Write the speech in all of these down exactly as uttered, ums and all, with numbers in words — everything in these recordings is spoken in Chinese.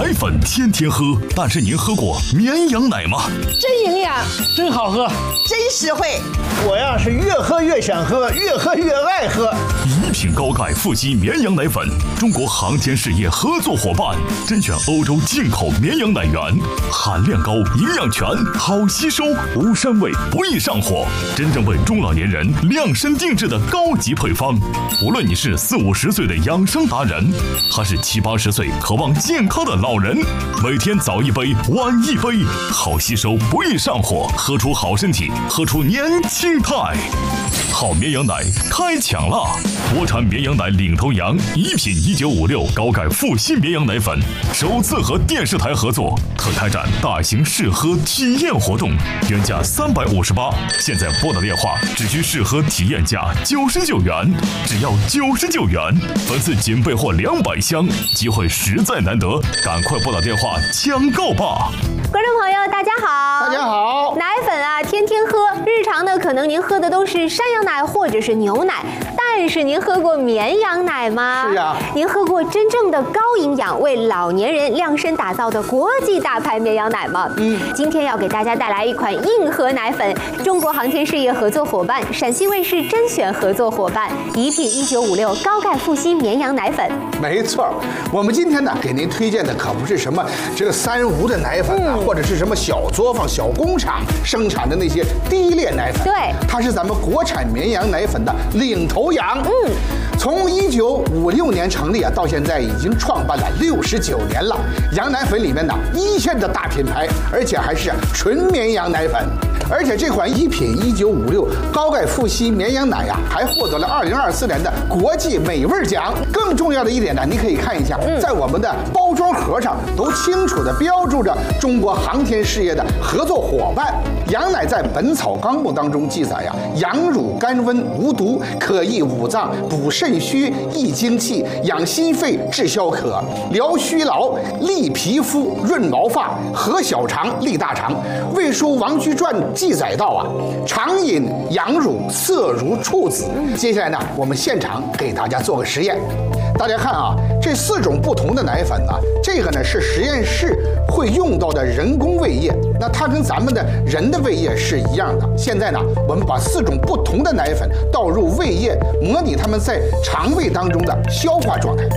奶粉天天喝，但是您喝过绵羊奶吗？ 真营养， 真好喝， 真实惠。 我呀是越喝越想喝，越喝越爱喝。 一品高钙富硒绵羊奶粉，中国航天事业合作伙伴，甄选欧洲进口绵羊奶源，含量高，营养全，好吸收，无膻味，不易上火，真正为中老年人量身定制的高级配方。无论你是四五十岁的养生达人，还是七八十岁渴望健康的老人，每天早一杯，晚一杯，好吸收，不易上火，喝出好身体，喝出年轻态。好绵羊奶开抢啦！国产绵羊奶领头羊，一品一九五六高钙富硒绵羊奶粉，首次和电视台合作，特开展大型试喝体验活动，原价三百五十八，现在拨打电话只需试喝体验价九十九元，只要九十九元，本次仅备货两百箱，机会实在难得，赶快拨打电话抢购吧！ 观众朋友，大家好， 大家好。 奶粉啊，天天喝，日常呢可能您喝的都是山羊奶或者是牛奶，但是您喝过绵羊奶吗？ 是啊。 您喝过真正的高营养、为老年人量身打造的国际大牌绵羊奶吗？嗯。今天要给大家带来一款硬核奶粉，中国航天事业合作伙伴，陕西卫视甄选合作伙伴，一品一九五六高钙富硒绵羊奶粉。 没错，我们今天呢给您推荐的可不是什么这个三无的奶粉啊。嗯，或者是什么小作坊、小工厂生产的那些低劣奶粉， 对， 它是咱们国产绵羊奶粉的领头羊。嗯，从一九五六年成立啊，到现在已经创办了六十九年了。羊奶粉里面呢，一线的大品牌，而且还是纯绵羊奶粉。而且这款一品一九五六高钙富硒绵羊奶呀、啊，还获得了二零二四年的国际美味奖。更重要的一点呢，你可以看一下，在我们的包装盒上都清楚地标注着中国航天事业的合作伙伴。羊奶在《本草纲目》当中记载呀，羊乳甘温无毒，可益五脏，补肾虚，益精气，养心肺，治消渴，疗虚劳，利皮肤，润毛发，和小肠，利大肠。《魏书·王居传》记载到啊，常饮羊乳，色如处子。接下来呢，我们现场给大家做个实验。大家看啊，这四种不同的奶粉呢，这个呢是实验室会用到的人工胃液，那它跟咱们的人的胃液是一样的。现在呢，我们把四种不同的奶粉倒入胃液，模拟它们在肠胃当中的消化状态。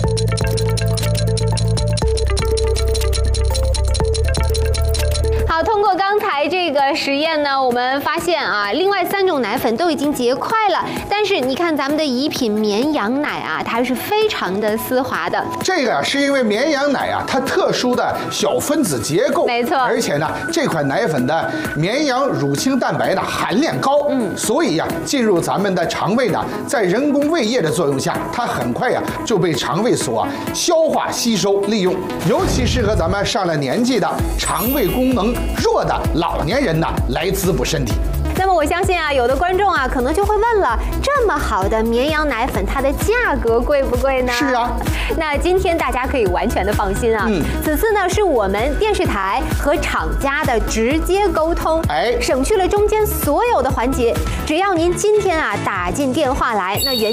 好，通过刚才这个实验呢，我们发现啊，另外三种奶粉都已经结块了，但是你看咱们的一品绵羊奶啊，它是非常的丝滑的。 这个是因为绵羊奶啊，它特殊的小分子结构， 没错。 而且呢，这款奶粉的绵羊乳清蛋白呢含量高，嗯，所以呀、啊，进入咱们的肠胃呢，在人工胃液的作用下，它很快呀、啊、就被肠胃所消化吸收利用，尤其适合咱们上了年纪的肠胃功能弱的老年人呢来滋补身体。 那么我相信啊，有的观众啊可能就会问了，这么好的绵羊奶粉，它的价格贵不贵呢？ 是啊。 那今天大家可以完全的放心啊，嗯，此次呢是我们电视台和厂家的直接沟通，哎，省去了中间所有的环节，只要您今天啊打进电话来，那原